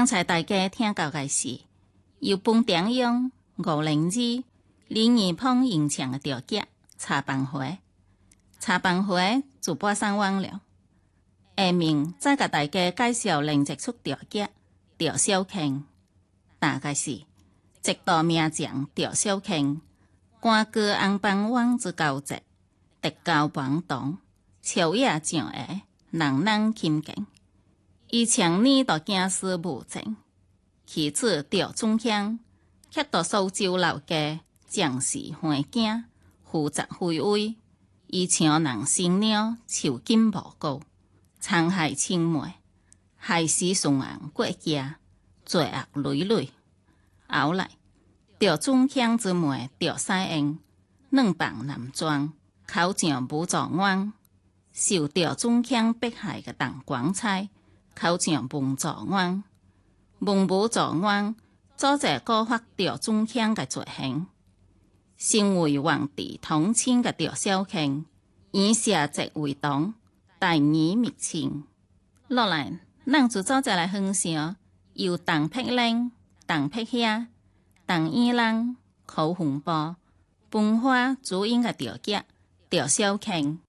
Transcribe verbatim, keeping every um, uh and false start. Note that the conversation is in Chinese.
剛才大家聽到嘅是由汴頂用五零二李二胖吟唱嘅調劇《茶飯會》。茶飯會就播送完了。下面再給大家介紹另一出調劇《調小坑》，大概是一道名將調小坑，官哥紅榜王之高節，特高榜東，秋野上下，人人親近。以前呢度警司無證，其次調中鄉，卻到蘇州老家，將士還驚，負責廢位，以像人新鳥，酬金無高，殘害青梅，害死順人國家，罪惡累累。後來調中鄉之妹調西英，兩房男裝，口上武狀元，受調中鄉迫害嘅鄧光彩。口上文狀元，文武狀元組織告發調中鄉嘅罪行，身為皇帝同親嘅調小坑，以社稷為黨，大義滅親。落來，咱就組織來分享由鄧碧玲、鄧碧霞、鄧依蘭、寇洪波、本花主演嘅調劇《調小坑》。